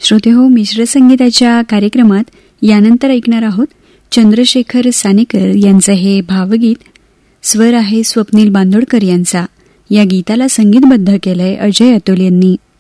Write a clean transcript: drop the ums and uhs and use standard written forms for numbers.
श्रोतेहो, मिश्र संगीताच्या कार्यक्रमात यानंतर ऐकणार आहोत चंद्रशेखर सानेकर यांचं हे भावगीत. स्वर आहे स्वप्नील बांदोडकर यांचा. या गीताला संगीतबद्ध केलंय अजय अतुल यांनी.